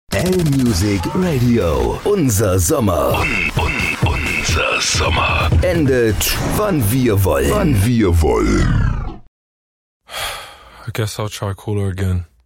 L-Music Radio. Unser Sommer. Unser Sommer. Endet, wann wir wollen. I guess I'll try cooler again.